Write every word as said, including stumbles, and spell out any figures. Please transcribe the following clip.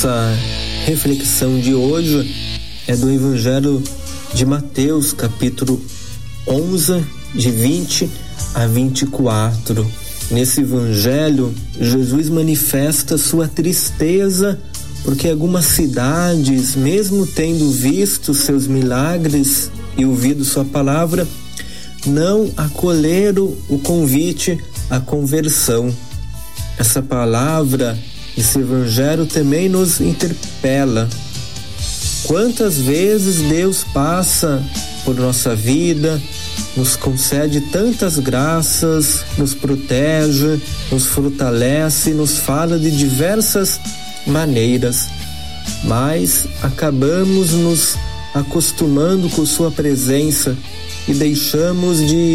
nossa reflexão de hoje é do Evangelho de Mateus, capítulo onze, de vinte a vinte e quatro. Nesse Evangelho, Jesus manifesta sua tristeza porque algumas cidades, mesmo tendo visto seus milagres e ouvido sua palavra, não acolheram o convite à conversão. Essa palavra, esse Evangelho também nos interpela. Quantas vezes Deus passa por nossa vida, nos concede tantas graças, nos protege, nos fortalece, nos fala de diversas maneiras, mas acabamos nos acostumando com sua presença e deixamos de